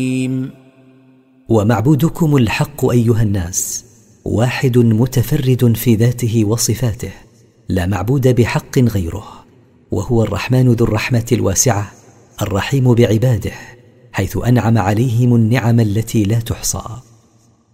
ومعبودكم الحق أيها الناس واحد متفرد في ذاته وصفاته، لا معبود بحق غيره، وهو الرحمن ذو الرحمة الواسعة الرحيم بعباده، حيث أنعم عليهم النعم التي لا تحصى.